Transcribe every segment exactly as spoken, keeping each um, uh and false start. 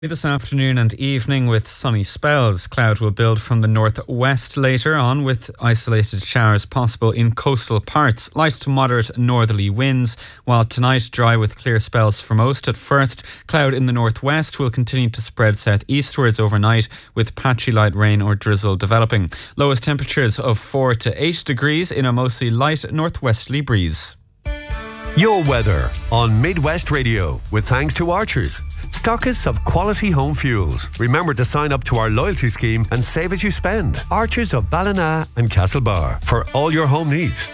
This afternoon and evening with sunny spells. Cloud will build from the northwest later on with isolated showers possible in coastal parts. Light to moderate northerly winds, while tonight dry with clear spells for most at first. Cloud in the northwest will continue to spread southeastwards overnight with patchy light rain or drizzle developing. Lowest temperatures of four to eight degrees in a mostly light northwesterly breeze. Your weather on Midwest Radio with thanks to Archers, stockists of quality home fuels. Remember to sign up to our loyalty scheme and save as you spend. Archers of Ballina and Castlebar for all your home needs.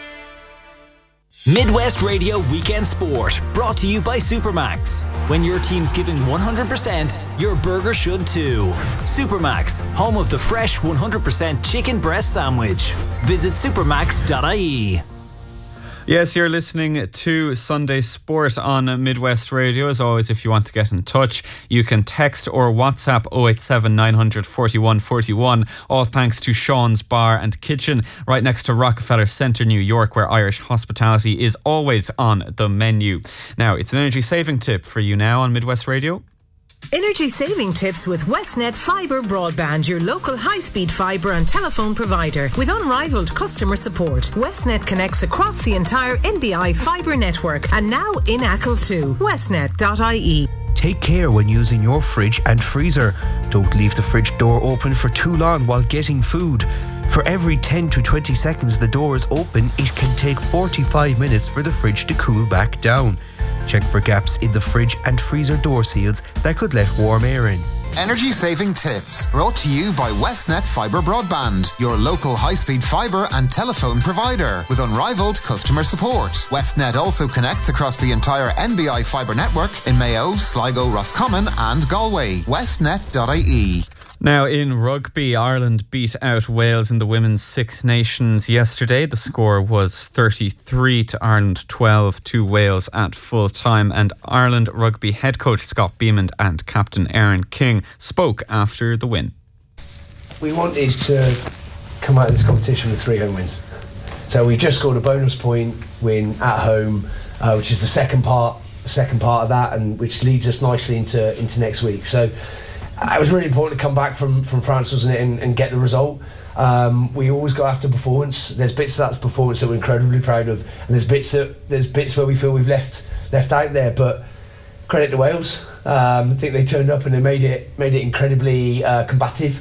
Midwest Radio Weekend Sport, brought to you by Supermax. When your team's giving one hundred percent, your burger should too. Supermax, home of the fresh one hundred percent chicken breast sandwich. Visit supermax dot I E. Yes, you're listening to Sunday Sport on Midwest Radio. As always, if you want to get in touch, you can text or WhatsApp oh eight seven, nine hundred, forty-one forty-one. All thanks to Sean's Bar and Kitchen, right next to Rockefeller Centre, New York, where Irish hospitality is always on the menu. Now, it's an energy saving tip for you now on Midwest Radio. Energy saving tips with Westnet Fibre Broadband, your local high-speed fibre and telephone provider. With unrivaled customer support, Westnet connects across the entire N B I fibre network and now in Achill too. westnet dot I E. Take care when using your fridge and freezer. Don't leave the fridge door open for too long while getting food. For every ten to twenty seconds the door is open, it can take forty-five minutes for the fridge to cool back down. Check for gaps in the fridge and freezer door seals that could let warm air in. Energy saving tips brought to you by Westnet Fibre Broadband, your local high-speed fibre and telephone provider with unrivaled customer support. Westnet also connects across the entire N B I fibre network in Mayo, Sligo, Roscommon and Galway. westnet dot I E. Now, in rugby, Ireland beat out Wales in the Women's Six Nations yesterday. The score was thirty-three to Ireland, twelve to Wales at full time. And Ireland rugby head coach Scott Beamond and captain Aaron King spoke after the win. We wanted to come out of this competition with three home wins. So we just scored a bonus point win at home, uh, which is the second part, the second part of that, and which leads us nicely into into next week. So it was really important to come back from, from France, wasn't it, and, and get the result. Um, we always go after performance. There's bits of that performance that we're incredibly proud of, and there's bits that there's bits where we feel we've left left out there. But credit to Wales. Um, I think they turned up and they made it made it incredibly uh, combative.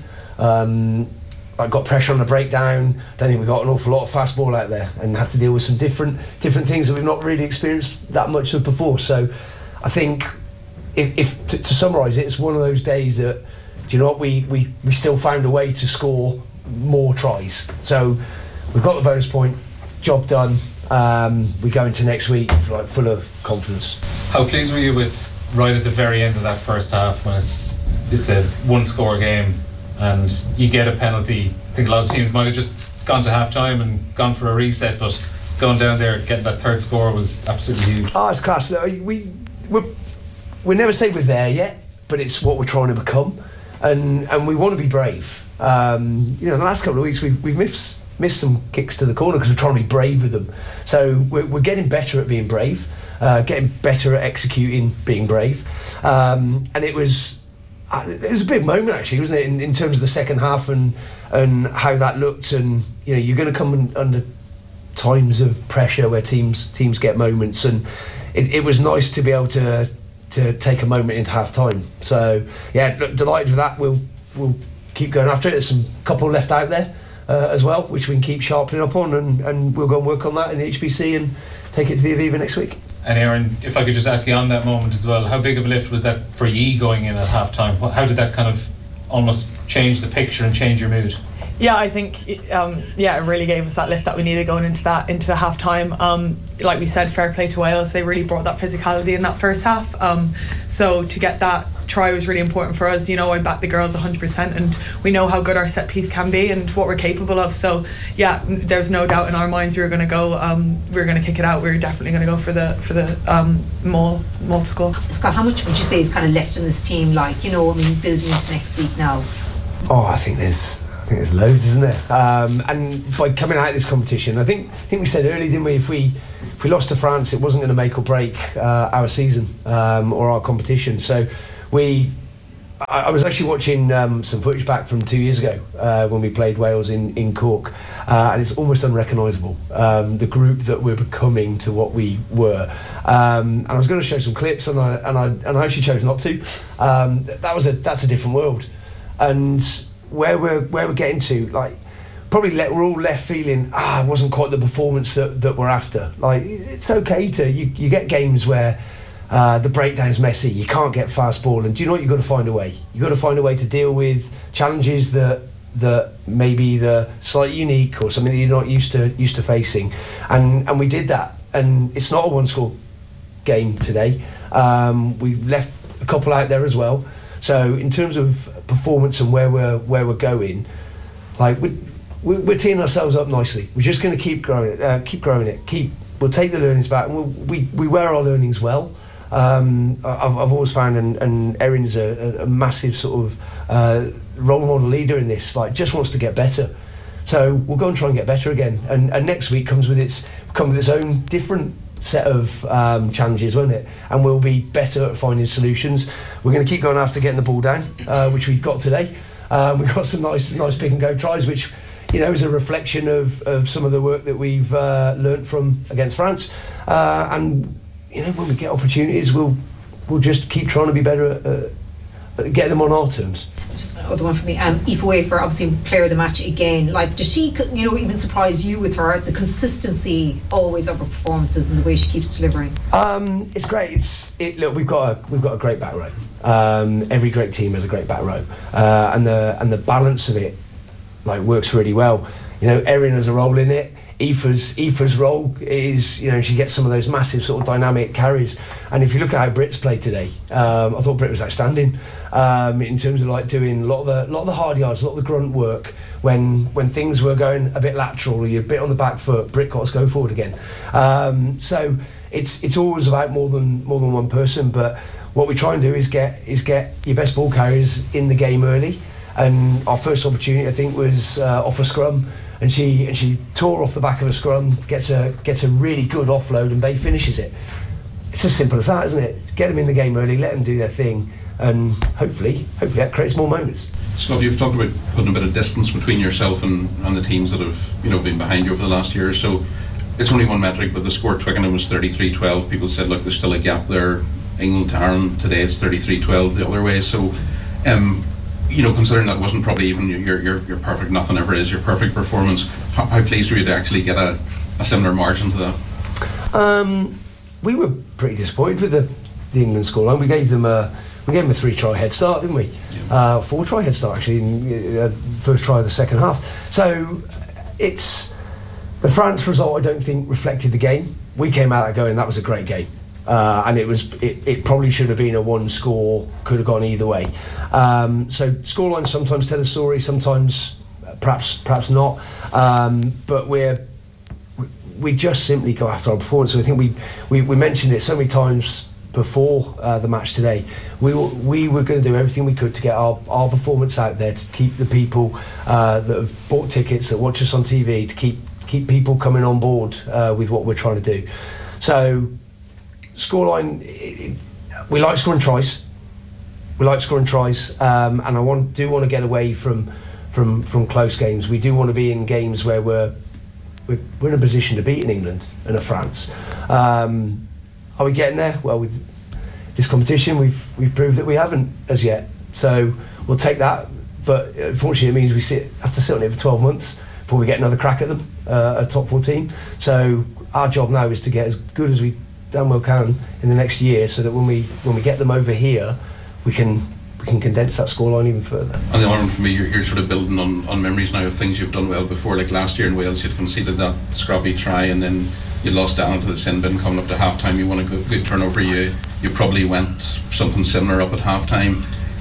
Um, I got pressure on the breakdown. Don't think we got an awful lot of fast ball out there, and had to deal with some different different things that we've not really experienced that much of before. So I think, If, if to, to summarise it, it's one of those days that, do you know what, we, we, we still found a way to score more tries. So we've got the bonus point, job done. Um, we go into next week like full of confidence. How pleased were you with right at the very end of that first half when it's it's a one score game and you get a penalty? I think a lot of teams might have just gone to half time and gone for a reset, but going down there, getting that third score was absolutely huge. Oh, it's class. We, we're We never say we're there yet, but it's what we're trying to become, and and we want to be brave. Um, you know, in the last couple of weeks we've we've missed missed some kicks to the corner because we're trying to be brave with them. So we're, we're getting better at being brave, uh, getting better at executing being brave, um, and it was it was a big moment actually, wasn't it? In, in terms of the second half and and how that looked, and you know, you're going to come under times of pressure where teams teams get moments, and it, it was nice to be able to. to take a moment into half time. So yeah, look, delighted with that. We'll we'll keep going after it. There's some couple left out there uh, as well, which we can keep sharpening up on, and, and we'll go and work on that in the H B C and take it to the Aviva next week. And Aaron, if I could just ask you on that moment as well, how big of a lift was that for you going in at half time? How did that kind of almost change the picture and change your mood? Yeah, I think um, yeah, it really gave us that lift that we needed going into that into the half time. Um, like we said, fair play to Wales. They really brought that physicality in that first half. Um, so to get that try was really important for us. You know, I back the girls one hundred percent, and we know how good our set piece can be and what we're capable of. So yeah, there's no doubt in our minds we were going to go. Um, we were going to kick it out. We were definitely going to go for the for the um, Mull Mull score. Scott, how much would you say is kind of left in this team? Like, you know, I mean, building into next week now. Oh, I think there's. I think there's loads, isn't there? Um, and by coming out of this competition, I think I think we said early, didn't we? If we if we lost to France, it wasn't going to make or break uh, our season um, or our competition. So we I, I was actually watching um, some footage back from two years ago uh, when we played Wales in, in Cork, uh, and it's almost unrecognisable, um, the group that we're becoming to what we were. Um, and I was going to show some clips, and I and I and I actually chose not to. Um, that was a that's a different world, and where we're where we're getting to, like. Probably let, we're all left feeling, ah, it wasn't quite the performance that, that we're after. Like, it's okay to, you, you get games where uh, the breakdown's messy, you can't get fast ball, and do you know what, you've got to find a way. You've got to find a way to deal with challenges that that maybe either slightly unique or something that you're not used to used to facing. And and we did that, and it's not a one-score game today. Um, we left a couple out there as well. So in terms of performance and where we're, where we're going, like, we we're teeing ourselves up nicely. We're just going to keep growing it, uh, keep growing it, keep. We'll take the learnings back, and we'll, we we wear our learnings well. Um, I've I've always found, and, and Erin is a, a massive sort of uh, role model leader in this. Like, just wants to get better. So we'll go and try and get better again. And, and next week comes with its come with its own different set of um, challenges, won't it? And we'll be better at finding solutions. We're going to keep going after getting the ball down, uh, which we got today. Um, we got some nice nice pick and go tries, which, you know, is a reflection of, of some of the work that we've uh, learnt from against France. Uh, and, you know, when we get opportunities, we'll we'll just keep trying to be better at, uh, at getting them on our terms. Just another one for me. Um, Aoife Wafer, obviously player of the match again. Like, does she, you know, even surprise you with her, the consistency always of her performances and the way she keeps delivering? Um, it's great. It's it, look, we've got a we've got a great back row. Um, every great team has a great back row, uh, and the and the balance of it, like, works really well. You know, Erin has a role in it. Aoife's Aoife's role is, you know, she gets some of those massive sort of dynamic carries. And if you look at how Brit's played today, um, I thought Brit was outstanding um, in terms of, like, doing a lot of the lot of the hard yards, a lot of the grunt work. When when things were going a bit lateral or you're a bit on the back foot, Brit got us go forward again. Um, so it's it's always about more than more than one person. But what we try and do is get is get your best ball carriers in the game early. And our first opportunity, I think, was uh, off a scrum, and she and she tore off the back of a scrum, gets a gets a really good offload, and Bay finishes it. It's as simple as that, isn't it? Get them in the game early, let them do their thing, and hopefully, hopefully that creates more moments. Scott, you've talked about putting a bit of distance between yourself and, and the teams that have, you know, been behind you over the last year or so. It's only one metric, but the score at Twickenham was thirty-three twelve. People said, look, there's still a gap there. England to Ireland today, it's thirty-three twelve the other way. So, um, you know, considering that wasn't probably even your your, your perfect, nothing ever is your perfect performance, how, how pleased were you to actually get a, a similar margin to that? Um, we were pretty disappointed with the, the England scoreline. We gave them a we gave them a three try head start, didn't we? Yeah. Uh, four try head start actually in uh, first try of the second half. So it's the France result, I don't think reflected the game. We came out going, that was a great game. Uh, and it was it, it probably should have been a one score, could have gone either way. Um, so scorelines sometimes tell a story, sometimes uh, perhaps perhaps not. Um, but we're we, we just simply go after our performance. I think we, we we mentioned it so many times before uh, the match today. We were, we were going to do everything we could to get our, our performance out there, to keep the people uh, that have bought tickets, that watch us on T V, to keep keep people coming on board uh, with what we're trying to do. So scoreline, it, it, we like scoring tries. We like scoring tries, um, and I want do want to get away from from from close games. We do want to be in games where we're we're, we're in a position to beat an England and a France. Um, are we getting there? Well, with this competition, we've we've proved that we haven't as yet. So we'll take that. But unfortunately, it means we sit have to sit on it for twelve months before we get another crack at them, uh, a top four team. So our job now is to get as good as we damn well can in the next year, so that when we when we get them over here, we can we can condense that scoreline even further. And the other one for me, you're, you're sort of building on, on memories now of things you've done well before. Like last year in Wales, you'd conceded that scrappy try, and then you lost down to the sin bin coming up to half time. You won a good, good turnover. You you probably went something similar up at half time.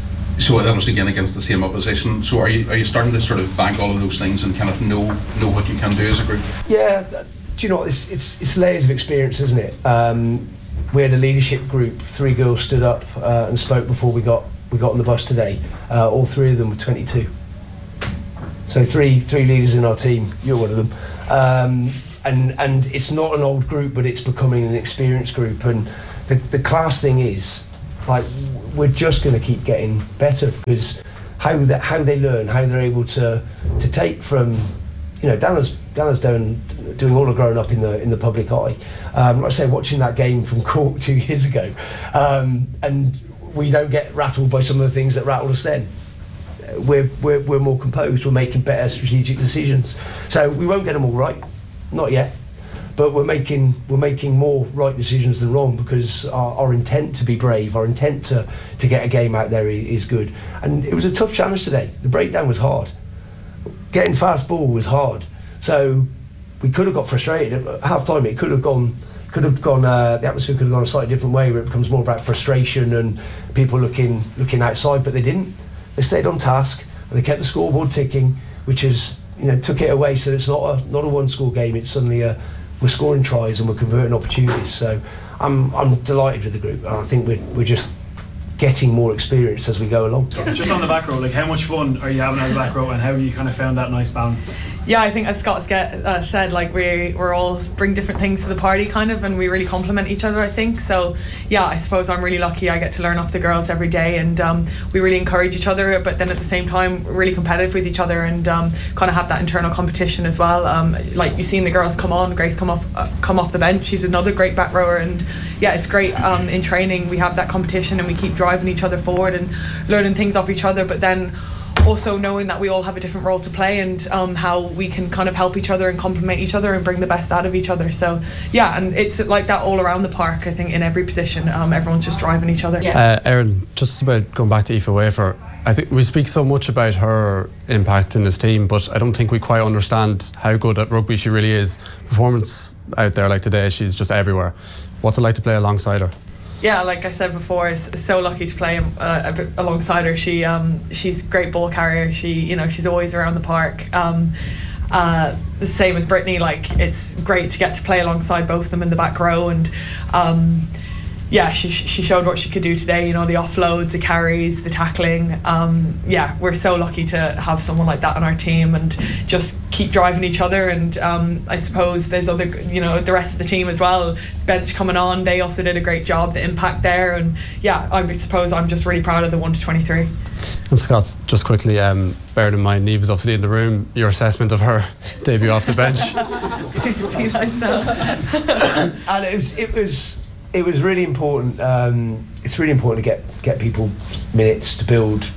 So that was again against the same opposition. So are you are you starting to sort of bank all of those things and kind of know know what you can do as a group? Yeah. That, do you know what, it's, it's it's layers of experience, isn't it? Um, we had a leadership group. Three girls stood up uh, and spoke before we got we got on the bus today. Uh, all three of them were twenty-two. So three three leaders in our team. You're one of them. Um, and and it's not an old group, but it's becoming an experienced group. And the the class thing is, like, we're just going to keep getting better, because how that how they learn, how they're able to to take from, you know, Dana's Dana's doing doing all the growing up in the in the public eye. Um, like I say, watching that game from Cork two years ago, um, and we don't get rattled by some of the things that rattled us then. We're, we're we're more composed. We're making better strategic decisions. So we won't get them all right, not yet, but we're making we're making more right decisions than wrong, because our, our intent to be brave, our intent to to get a game out there is good. And it was a tough challenge today. The breakdown was hard. Getting fast ball was hard. So we could have got frustrated at half time. It could have gone. Could have gone. Uh, the atmosphere could have gone a slightly different way, where it becomes more about frustration and people looking looking outside. But they didn't. They stayed on task and they kept the scoreboard ticking, which is, you know, took it away. So it's not a not a one score game. It's suddenly a we're scoring tries and we're converting opportunities. So I'm I'm delighted with the group, and I think we're we're just getting more experience as we go along. Just on the back row, like, how much fun are you having as a back row, and how have you kind of found that nice balance? Yeah, I think as Scott's get, uh, said, like we we're all bring different things to the party, kind of, and we really complement each other, I think. So yeah, I suppose I'm really lucky. I get to learn off the girls every day, and um, we really encourage each other. But then at the same time, we're really competitive with each other, and um, kind of have that internal competition as well. Um, like you've seen the girls come on, Grace come off uh, come off the bench. She's another great back rower, and yeah, it's great. Um, in training, we have that competition, and we keep driving each other forward and learning things off each other. But then also knowing that we all have a different role to play, and um, how we can kind of help each other and complement each other and bring the best out of each other. So yeah, and it's like that all around the park. I think in every position, um, everyone's just driving each other. Uh, Erin, just about going back to Aoife Wafer, I think we speak so much about her impact in this team, but I don't think we quite understand how good at rugby she really is. Performance out there like today, she's just everywhere. What's it like to play alongside her? Yeah, like I said before, it's so lucky to play uh, alongside her. She um, she's a great ball carrier. She you know she's always around the park. Um, uh, the same as Brittany. Like, it's great to get to play alongside both of them in the back row, and um, yeah, she she showed what she could do today. You know, the offloads, the carries, the tackling. Um, yeah, we're so lucky to have someone like that on our team, and just keep driving each other. And um, I suppose there's other, you know, the rest of the team as well. Bench coming on, they also did a great job. The impact there, and yeah, I suppose I'm just really proud of the one to twenty-three. And Scott, just quickly, um, bearing in mind Niamh is obviously in the room, your assessment of her debut off the bench. And it was it was. It was really important. Um, it's really important to get get people minutes to build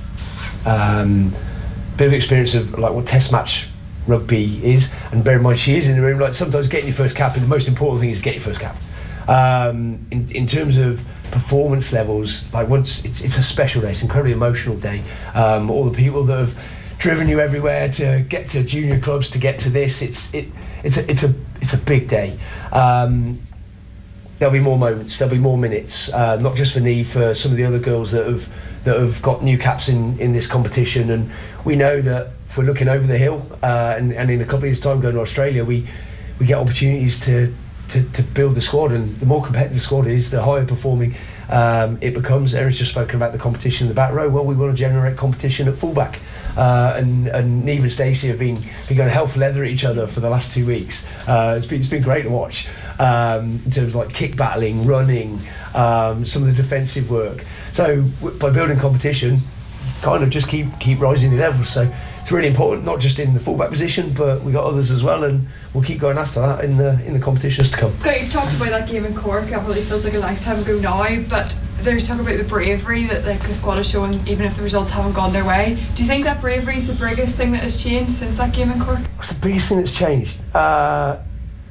um, build experience of like what Test match rugby is. And bear in mind, she is in the room. Like, sometimes getting your first cap, and the most important thing is to get your first cap. Um, in in terms of performance levels, like once it's it's a special day. It's an incredibly emotional day. Um, all the people that have driven you everywhere to get to junior clubs, to get to this. It's it it's a it's a it's a big day. Um, There'll be more moments. There'll be more minutes. Uh, not just for Niamh, for some of the other girls that have that have got new caps in, in this competition. And we know that if we're looking over the hill, uh, and, and in a couple of years' time going to Australia, we we get opportunities to, to to build the squad. And the more competitive the squad is, the higher performing um, it becomes. Erin's just spoken about the competition in the back row. Well, we want to generate competition at fullback. Uh, and and Niamh and Stacey have been, been going hell for leather at each other for the last two weeks. Uh, it's been it's been great to watch. Um, in terms of like kick battling, running, um, some of the defensive work. So w- by building competition, kind of just keep keep rising the levels. So it's really important, not just in the fullback position, but we got others as well, and we'll keep going after that in the in the competitions to come. Scott, you've talked about that game in Cork. That probably feels like a lifetime ago now, but there's talk about the bravery that like the squad is showing, even if the results haven't gone their way. Do you think that bravery is the biggest thing that has changed since that game in Cork? What's the biggest thing that's changed? Uh,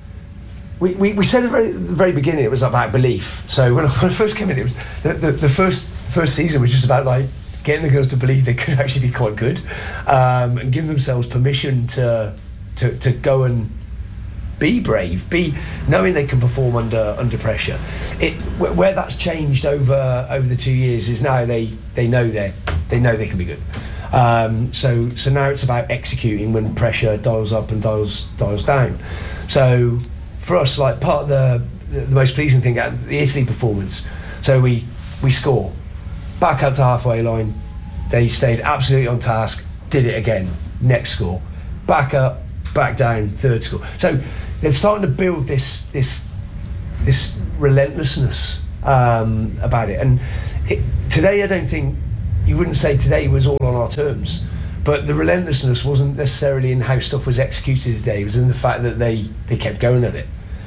We, we, we said at the very, the very beginning it was about belief. So when I, when I first came in, it was the, the, the first first season was just about like getting the girls to believe they could actually be quite good, um, and give themselves permission to, to to go and be brave, be knowing they can perform under under pressure. It where that's changed over over the two years is now they they know they they know they can be good. Um, so so now it's about executing when pressure dials up and dials dials down. So for us, like part of the, the the most pleasing thing at the Italy performance, so we we score, back out to halfway line, they stayed absolutely on task, did it again, next score, back up, back down, third score. So they're starting to build this this this relentlessness um, about it, and it, today I don't think, you wouldn't say today was all on our terms, but the relentlessness wasn't necessarily in how stuff was executed today, it was in the fact that they, they kept going at it.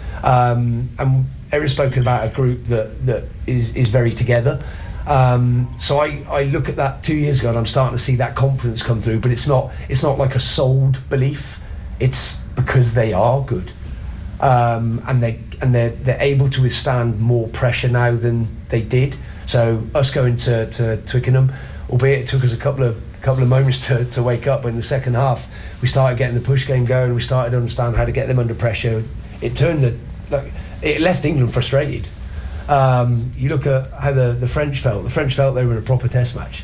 Um, and Erin's spoken about a group that, that is, is very together. Um, so I, I look at that two years ago and I'm starting to see that confidence come through, but it's not it's not like a sold belief. It's because they are good, um, and they and they're they're able to withstand more pressure now than they did. So us going to, to Twickenham, albeit it took us a couple of couple of moments to, to wake up. But in the second half, we started getting the push game going. We started to understand how to get them under pressure. It turned the like it left England frustrated. Um, you look at how the, the French felt. The French felt they were in a proper test match.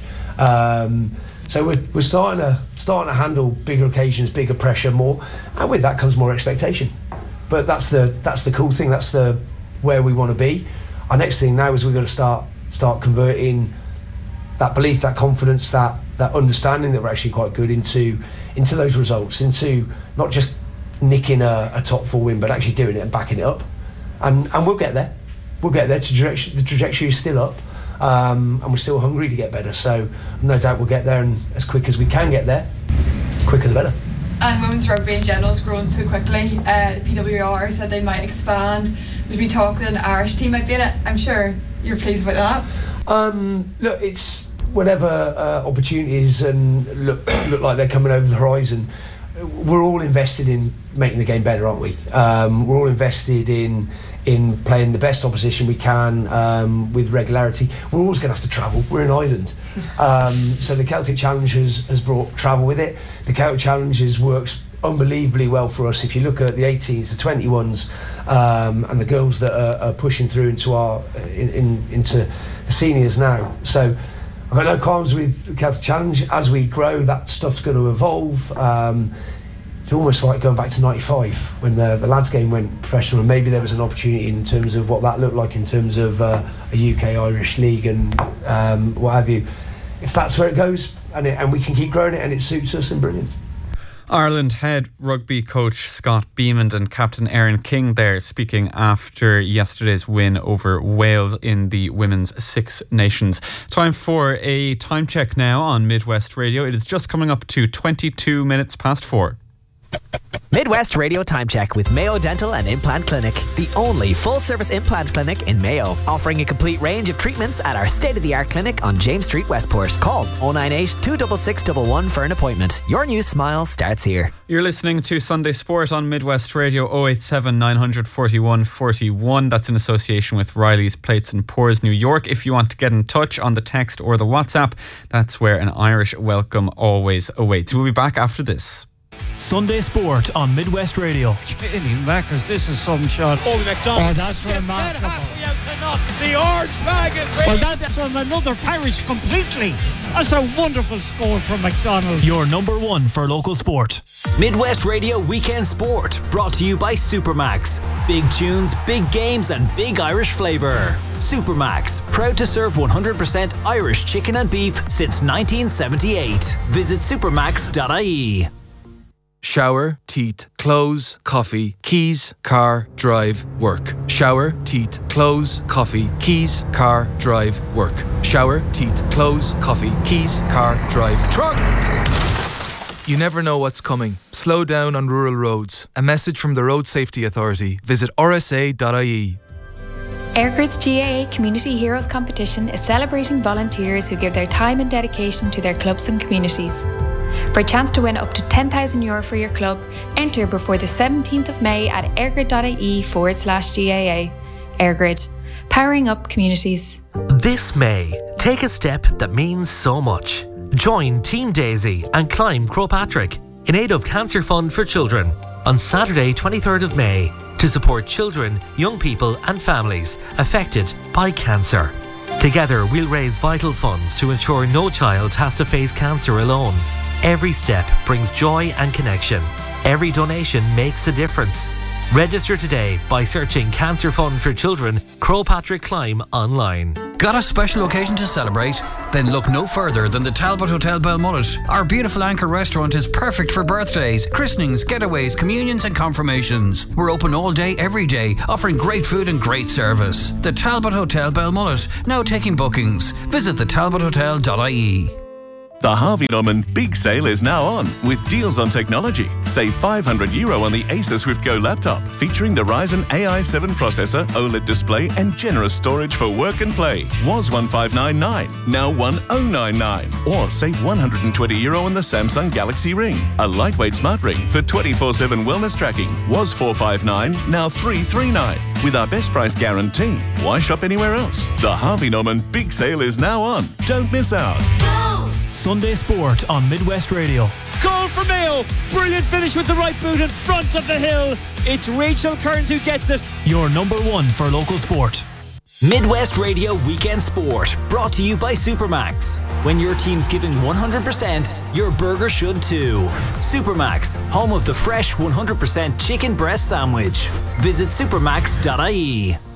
Um, so we're, we're starting to starting to handle bigger occasions, bigger pressure, more, and with that comes more expectation. But that's the that's the cool thing. That's the where we want to be. Our next thing now is we've got to start start converting that belief, that confidence, that that understanding that we're actually quite good into into those results, into not just nicking a, a top four win, but actually doing it and backing it up. And and we'll get there. We'll get there. Trajectory, the trajectory is still up, um, and we're still hungry to get better. So no doubt we'll get there, and as quick as we can get there, quicker the better. And women's rugby in general is growing so quickly. Uh, P W R said they might expand. There's been talk that an Irish team might be in it. I'm sure you're pleased with that. Um, look, it's whatever uh, opportunities and look look like they're coming over the horizon. We're all invested in making the game better, aren't we? Um, we're all invested in. in playing the best opposition we can um, with regularity. We're always going to have to travel. We're in Ireland. Um, so the Celtic Challenge has, has brought travel with it. The Celtic Challenge has works unbelievably well for us. If you look at the eighteens, the twenty-ones, um, and the girls that are, are pushing through into our in, in, into the seniors now. So I've got no qualms with the Celtic Challenge. As we grow, that stuff's going to evolve. Um, It's almost like going back to ninety-five when the, the lads game went professional, and maybe there was an opportunity in terms of what that looked like in terms of uh, a U K Irish league and um, what have you. If that's where it goes and, it, and we can keep growing it and it suits us, then brilliant. Ireland head rugby coach Scott Beamond and captain Erin King there speaking after yesterday's win over Wales in the Women's Six Nations. Time for a time check now on Midwest Radio. It is just coming up to twenty-two minutes past four. Midwest Radio Time Check with Mayo Dental and Implant Clinic, the only full-service implant clinic in Mayo, offering a complete range of treatments at our state-of-the-art clinic on James Street, Westport. Call oh nine eight, two six six one one for an appointment. Your new smile starts here. You're listening to Sunday Sport on Midwest Radio. oh eight seven, nine four one, four one. That's in association with Riley's Plates and Pours New York. If you want to get in touch on the text or the WhatsApp, that's where an Irish welcome always awaits. We'll be back after this. Sunday Sport on Midwest Radio. Kenny Mackers, this is some shot. Oh, McDonald. Oh, that's remarkable. The orange flag is ready. Well, that's on another parish completely. That's a wonderful score from McDonald. Your number one for local sport. Midwest Radio Weekend Sport, brought to you by Supermax. Big tunes, big games and big Irish flavour. Supermax, proud to serve one hundred percent Irish chicken and beef since nineteen seventy-eight. Visit supermax dot I E. Shower, teeth, clothes, coffee, keys, car, drive, work. Shower, teeth, clothes, coffee, keys, car, drive, work. Shower, teeth, clothes, coffee, keys, car, drive, truck. You never know what's coming. Slow down on rural roads. A message from the Road Safety Authority. Visit r s a dot I E. Airgrid's G A A Community Heroes Competition is celebrating volunteers who give their time and dedication to their clubs and communities. For a chance to win up to ten thousand euro for your club, enter before the seventeenth of May at airgrid dot I E forward slash G A A. Airgrid, powering up communities. This May, take a step that means so much. Join Team Daisy and climb Croagh Patrick in aid of Cancer Fund for Children on Saturday twenty-third of May to support children, young people and families affected by cancer. Together we'll raise vital funds to ensure no child has to face cancer alone. Every step brings joy and connection. Every donation makes a difference. Register today by searching Cancer Fund for Children Croagh Patrick Climb online. Got a special occasion to celebrate? Then look no further than the Talbot Hotel Belmullet. Our beautiful anchor restaurant is perfect for birthdays, christenings, getaways, communions and confirmations. We're open all day, every day, offering great food and great service. The Talbot Hotel Belmullet, now taking bookings. Visit the talbot hotel dot I E. The Harvey Norman Big Sale is now on with deals on technology. Save five hundred euro on the Acer Swift Go laptop featuring the Ryzen A I seven processor, OLED display and generous storage for work and play. Was one five nine nine, now one thousand ninety-nine. Or save one hundred twenty euro on the Samsung Galaxy Ring. A lightweight smart ring for twenty-four seven wellness tracking. Was four five nine, now three three nine. With our best price guarantee. Why shop anywhere else? The Harvey Norman Big Sale is now on. Don't miss out. Sunday Sport on Midwest Radio. Goal for Mayo. Brilliant finish with the right boot in front of the hill. It's Rachel Kearns who gets it. Your number one for local sport. Midwest Radio Weekend Sport, brought to you by Supermax. When your team's giving one hundred percent, your burger should too. Supermax, home of the fresh one hundred percent chicken breast sandwich. Visit supermax dot I E.